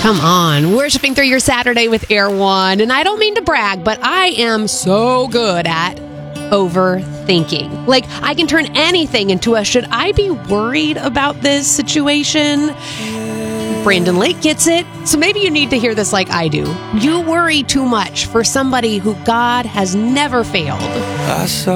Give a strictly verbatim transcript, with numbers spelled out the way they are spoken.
Come on, worshiping through your Saturday with Air One. And I don't mean to brag, but I am so good at overthinking. Like, I can turn anything into a should I be worried about this situation? Brandon Lake gets it. So maybe you need to hear this like I do. You worry too much for somebody who God has never failed. I saw